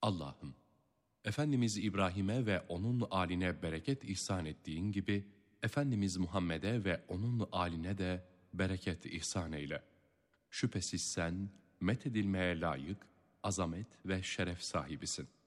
Allah'ım, Efendimiz İbrahim'e ve onun âline bereket ihsan ettiğin gibi, Efendimiz Muhammed'e ve onun âline de bereket ihsan eyle. Şüphesiz sen, methedilmeye layık, azamet ve şeref sahibisin.